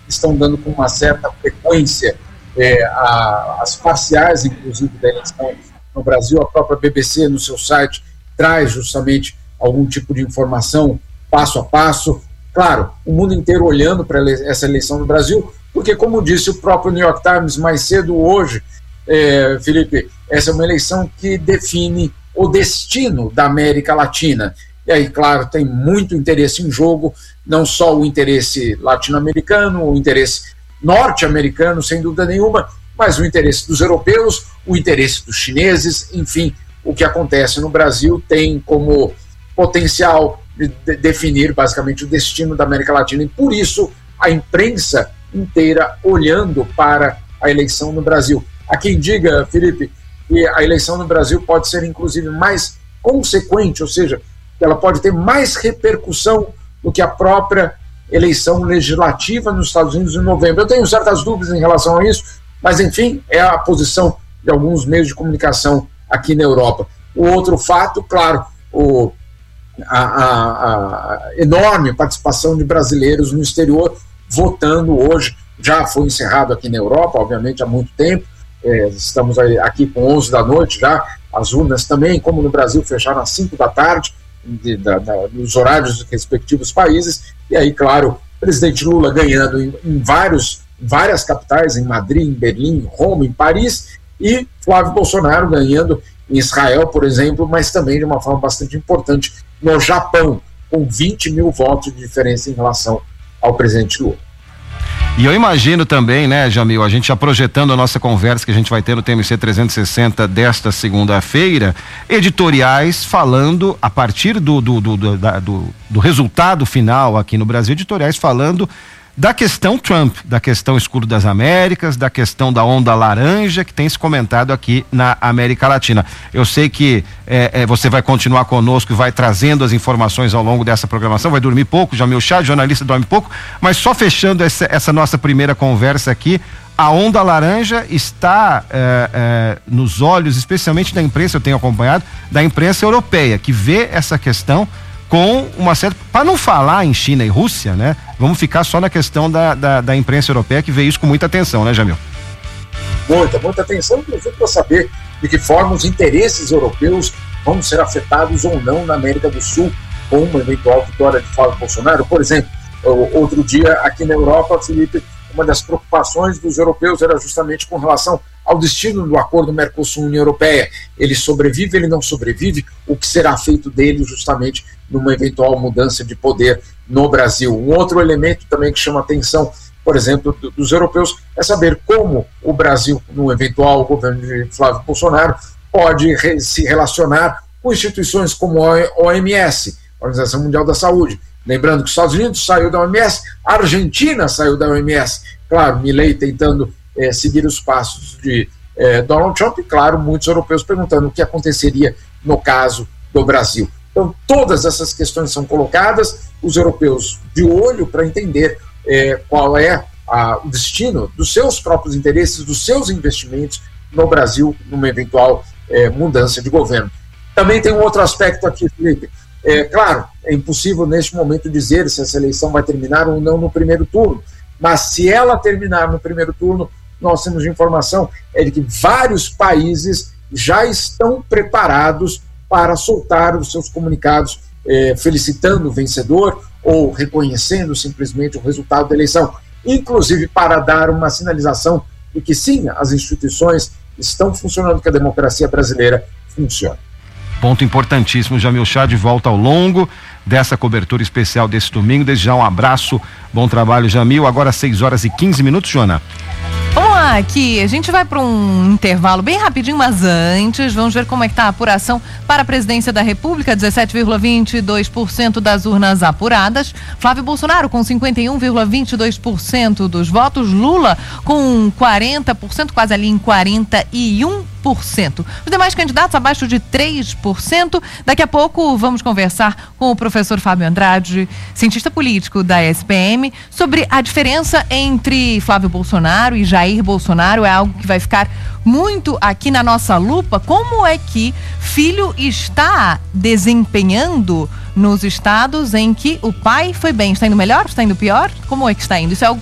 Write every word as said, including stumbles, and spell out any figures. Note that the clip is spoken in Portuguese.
estão dando com uma certa frequência é, a, as parciais, inclusive, da eleição no Brasil. A própria B B C, no seu site, traz justamente algum tipo de informação passo a passo. Claro, o mundo inteiro olhando para essa eleição no Brasil, porque, como disse o próprio New York Times mais cedo hoje, é, Felipe, essa é uma eleição que define o destino da América Latina. E aí, claro, tem muito interesse em jogo, não só o interesse latino-americano, o interesse norte-americano, sem dúvida nenhuma, mas o interesse dos europeus, o interesse dos chineses, enfim, o que acontece no Brasil tem como potencial de definir basicamente o destino da América Latina, e por isso a imprensa inteira olhando para a eleição no Brasil. Há quem diga, Felipe, que a eleição no Brasil pode ser inclusive mais consequente, ou seja, que ela pode ter mais repercussão do que a própria eleição legislativa nos Estados Unidos em novembro. Eu tenho certas dúvidas em relação a isso, mas enfim, é a posição de alguns meios de comunicação aqui na Europa. O outro fato, claro, o, a, a, a enorme participação de brasileiros no exterior votando hoje. Já foi encerrado aqui na Europa, obviamente, há muito tempo. É, estamos aí, aqui com onze da noite já, as urnas também, como no Brasil, fecharam às cinco da tarde, de, da, da, nos horários dos respectivos países, e aí, claro, o presidente Lula ganhando em, em vários, várias capitais, em Madrid, em Berlim, em Roma, em Paris, e Flávio Bolsonaro ganhando em Israel, por exemplo, mas também de uma forma bastante importante no Japão, com vinte mil votos de diferença em relação ao presidente Lula. E eu imagino também, né, Jamil, a gente já projetando a nossa conversa que a gente vai ter no T M C trezentos e sessenta desta segunda-feira, editoriais falando, a partir do, do, do, do, da, do, do resultado final aqui no Brasil, editoriais falando da questão Trump, da questão escudo das Américas, da questão da onda laranja que tem se comentado aqui na América Latina. Eu sei que é, é, você vai continuar conosco e vai trazendo as informações ao longo dessa programação, vai dormir pouco, Jamil Chad, jornalista, dorme pouco, mas só fechando essa, essa nossa primeira conversa aqui, a onda laranja está é, é, nos olhos, especialmente da imprensa, eu tenho acompanhado, da imprensa europeia, que vê essa questão com uma certa, para não falar em China e Rússia, né? Vamos ficar só na questão da, da, da imprensa europeia, que vê isso com muita atenção, né, Jamil? Muita, muita atenção, inclusive para saber de que forma os interesses europeus vão ser afetados ou não na América do Sul com uma eventual vitória de Flávio Bolsonaro. Por exemplo, outro dia aqui na Europa, Felipe, uma das preocupações dos europeus era justamente com relação ao destino do acordo Mercosul-União Europeia. Ele sobrevive, ele não sobrevive, o que será feito dele justamente numa eventual mudança de poder no Brasil. Um outro elemento também que chama atenção, por exemplo, dos europeus, é saber como o Brasil, no eventual governo de Flávio Bolsonaro, pode re- se relacionar com instituições como a O M S, Organização Mundial da Saúde. Lembrando que os Estados Unidos saiu da O M S, a Argentina saiu da O M S. Claro, Milei tentando eh, seguir os passos de eh, Donald Trump, e claro, muitos europeus perguntando o que aconteceria no caso do Brasil. Então, todas essas questões são colocadas, os europeus de olho para entender eh, qual é a, o destino dos seus próprios interesses, dos seus investimentos no Brasil, numa eventual eh, mudança de governo. Também tem um outro aspecto aqui, Felipe. É claro, é impossível neste momento dizer se essa eleição vai terminar ou não no primeiro turno, mas se ela terminar no primeiro turno, nós temos de informação é de que vários países já estão preparados para soltar os seus comunicados eh, felicitando o vencedor ou reconhecendo simplesmente o resultado da eleição, inclusive para dar uma sinalização de que sim, as instituições estão funcionando, que a democracia brasileira funciona. Ponto importantíssimo, Jamil Chad, de volta ao longo dessa cobertura especial desse domingo. Desde já um abraço, bom trabalho, Jamil. Agora seis horas e quinze minutos, Joana. Vamos lá, aqui, a gente vai para um intervalo bem rapidinho, mas antes, vamos ver como é que está a apuração para a presidência da República, dezessete vírgula vinte e dois por cento das urnas apuradas, Flávio Bolsonaro com cinquenta e um vírgula vinte e dois por cento dos votos, Lula com quarenta por cento, quase ali em quarenta e um por cento. Os demais candidatos abaixo de três por cento. Daqui a pouco vamos conversar com o professor Fábio Andrade, cientista político da S P M, sobre a diferença entre Flávio Bolsonaro e Jair Bolsonaro. É algo que vai ficar muito aqui na nossa lupa. Como é que filho está desempenhando nos estados em que o pai foi bem? Está indo melhor? Está indo pior? Como é que está indo? Isso é algo